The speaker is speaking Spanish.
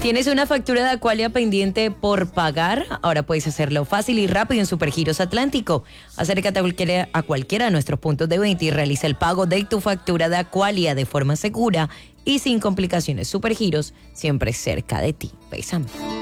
¿Tienes una factura de Aqualia pendiente por pagar? Ahora puedes hacerlo fácil y rápido en Supergiros Atlántico. Acércate a cualquiera de nuestros puntos de venta y realiza el pago de tu factura de Aqualia de forma segura y sin complicaciones. Supergiros, siempre cerca de ti. Bésame.